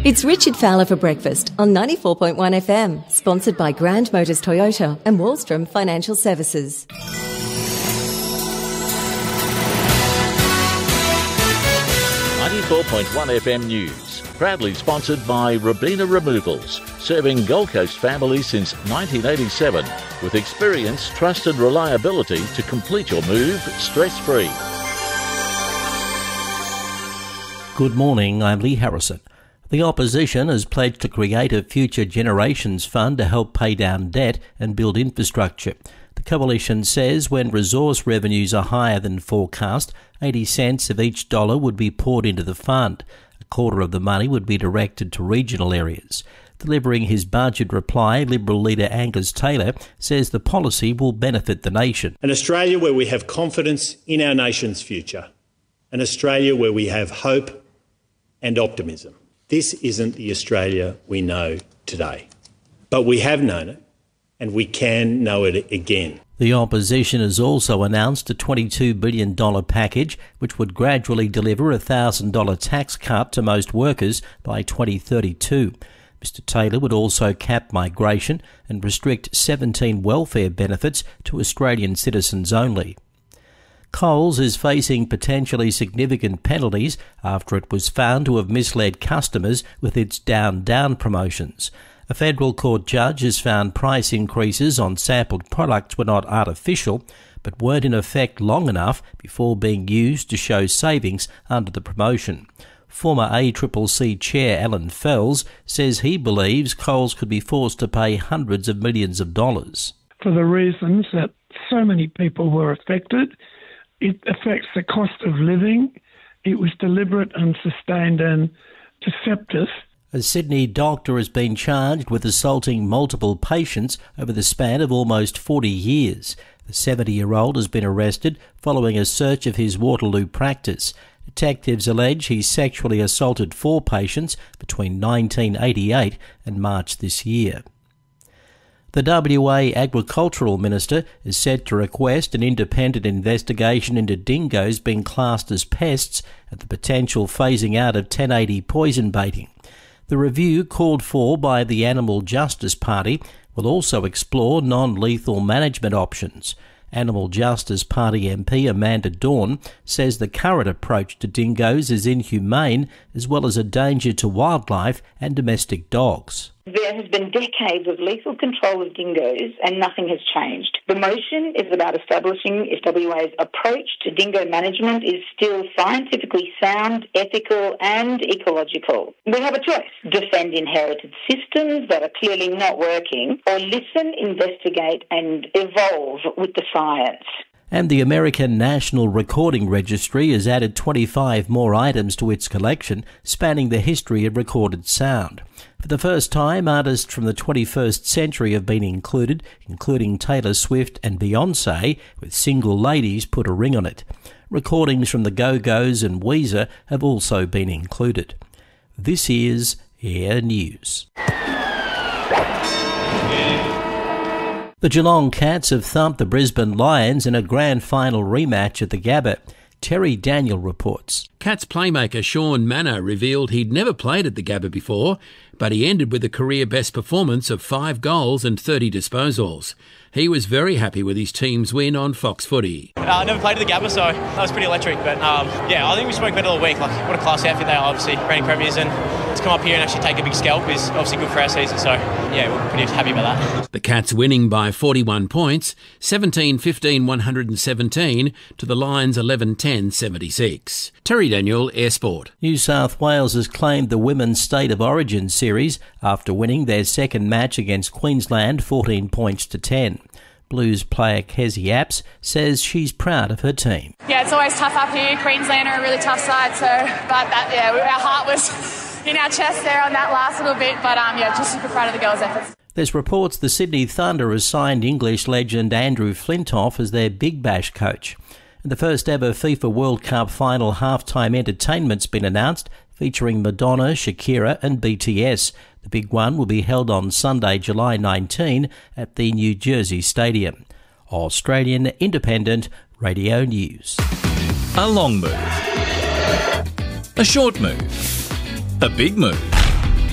It's Richard Fowler for breakfast on 94.1 FM, sponsored by Grand Motors Toyota and Wallstrom Financial Services. FM News, proudly sponsored by Robina Removals, serving Gold Coast families since 1987 with experience, trust and reliability to complete your move stress-free. Good morning, I'm Lee Harrison. The opposition has pledged to create a Future Generations Fund to help pay down debt and build infrastructure. The coalition says when resource revenues are higher than forecast, 80 cents of each dollar would be poured into the fund. A quarter of the money would be directed to regional areas. Delivering his budget reply, Liberal leader Angus Taylor says the policy will benefit the nation. An Australia where we have confidence in our nation's future. An Australia where we have hope and optimism. This isn't the Australia we know today. But we have known it, and we can know it again. The opposition has also announced a $22 billion package which would gradually deliver a $1,000 tax cut to most workers by 2032. Mr Taylor would also cap migration and restrict 17 welfare benefits to Australian citizens only. Coles is facing potentially significant penalties after it was found to have misled customers with its down promotions. A federal court judge has found price increases on sampled products were not artificial, but weren't in effect long enough before being used to show savings under the promotion. Former ACCC Chair Alan Fels says he believes Coles could be forced to pay hundreds of millions of dollars. For the reasons that so many people were affected, it affects the cost of living. It was deliberate, unsustained and deceptive. A Sydney doctor has been charged with assaulting multiple patients over the span of almost 40 years. The 70-year-old has been arrested following a search of his Waterloo practice. Detectives allege he sexually assaulted 4 patients between 1988 and March this year. The WA Agricultural Minister is set to request an independent investigation into dingoes being classed as pests and the potential phasing out of 1080 poison baiting. The review, called for by the Animal Justice Party, will also explore non-lethal management options. Animal Justice Party MP Amanda Dawn says the current approach to dingoes is inhumane as well as a danger to wildlife and domestic dogs. There has been decades of lethal control of dingoes and nothing has changed. The motion is about establishing if WA's approach to dingo management is still scientifically sound, ethical and ecological. We have a choice: defend inherited systems that are clearly not working, or listen, investigate and evolve with the science. And the American National Recording Registry has added 25 more items to its collection, spanning the history of recorded sound. For the first time, artists from the 21st century have been included, including Taylor Swift and Beyoncé, with Single Ladies Put a Ring on It. Recordings from the Go-Go's and Weezer have also been included. This is Air News. The Geelong Cats have thumped the Brisbane Lions in a grand final rematch at the Gabba. Terry Daniel reports. Cats playmaker Sean Manor revealed he'd never played at the Gabba before, but he ended with a career-best performance of 5 goals and 30 disposals. He was very happy with his team's win on Fox Footy. I never played at the Gabba, so that was pretty electric. But I think we spoke about it all week. Like, what a class outfit they are, obviously, reigning premiers, and to come up here and actually take a big scalp is obviously good for our season. So, yeah, we're pretty happy about that. The Cats winning by 41 points, 17-15-117 to the Lions 11-10-76. Terry Daniel, Air Sport. New South Wales has claimed the Women's State of Origin series after winning their second match against Queensland 14 points to 10. Blues player Kezzy Apps says she's proud of her team. Yeah, it's always tough up here. Queensland are a really tough side, our heart was in our chest there on that last little bit, but just super proud of the girls' efforts. There's reports the Sydney Thunder has signed English legend Andrew Flintoff as their Big Bash coach. And the first ever FIFA World Cup final halftime entertainment's been announced, featuring Madonna, Shakira and BTS. The big one will be held on Sunday, July 19 at the New Jersey Stadium. Australian Independent Radio News. A long move. A short move. A big move.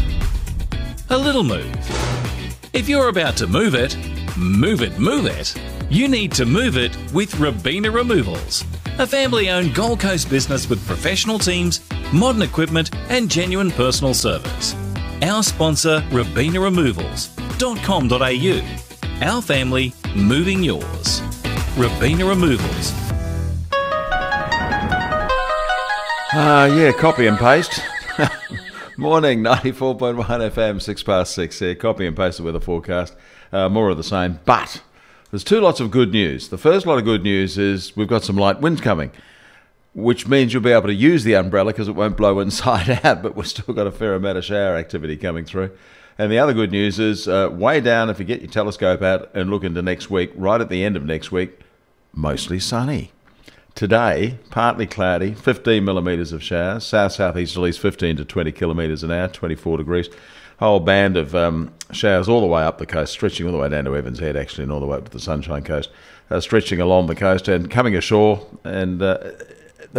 a little move. If you're about to move it, move it, move it. You need to move it with Robina Removals, a family-owned Gold Coast business with professional teams, modern equipment and genuine personal service. Our sponsor, RobinaRemovals.com.au. Our family, moving yours. Robina Removals. Yeah, copy and paste. Morning, 94.1 FM, 6:06 here. Copy and paste the weather forecast. More of the same, but there's two lots of good news. The first lot of good news is we've got some light winds coming, which means you'll be able to use the umbrella because it won't blow inside out, but we've still got a fair amount of shower activity coming through. And the other good news is way down, if you get your telescope out and look into next week, right at the end of next week, mostly sunny. Today, partly cloudy, 15 millimetres of showers, south-southeasterlies 15 to 20 kilometres an hour, 24 degrees. Whole band of showers all the way up the coast, stretching all the way down to Evans Head, actually, and all the way up to the Sunshine Coast, stretching along the coast and coming ashore. And it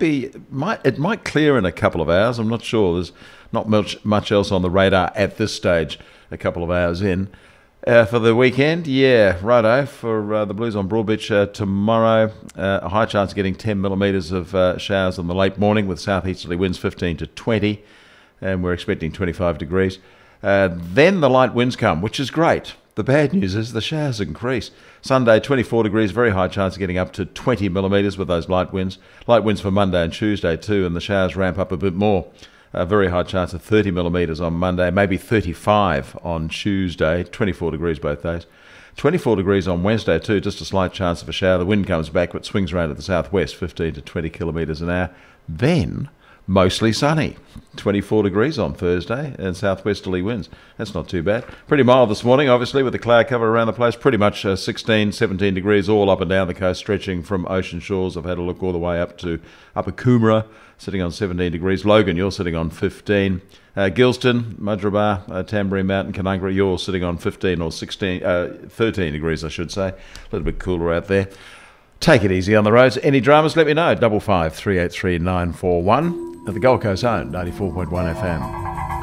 might clear in a couple of hours. I'm not sure. There's not much else on the radar at this stage, a couple of hours in. For the weekend, yeah, righto, for the Blues on Broadbeach tomorrow, a high chance of getting 10 millimetres of showers in the late morning with southeasterly winds 15 to 20, and we're expecting 25 degrees. Then the light winds come, which is great. The bad news is the showers increase. Sunday, 24 degrees, very high chance of getting up to 20 millimetres with those light winds. Light winds for Monday and Tuesday too, and the showers ramp up a bit more. A very high chance of 30 millimetres on Monday, maybe 35 on Tuesday, 24 degrees both days. 24 degrees on Wednesday too, just a slight chance of a shower. The wind comes back but swings around to the southwest, 15 to 20 kilometres an hour. Then, mostly sunny. 24 degrees on Thursday and southwesterly winds. That's not too bad. Pretty mild this morning, obviously, with the cloud cover around the place. Pretty much 16, 17 degrees all up and down the coast, stretching from Ocean Shores. I've had a look all the way up to Upper Coomera, sitting on 17 degrees. Logan, you're sitting on 15. Gilston, Mudgeeraba, Tamborine Mountain, Canungra, you're sitting on 15 or 16, 13 degrees, I should say. A little bit cooler out there. Take it easy on the roads. Any dramas, let me know. 55 383 941 at the Gold Coast Zone, 94.1 FM.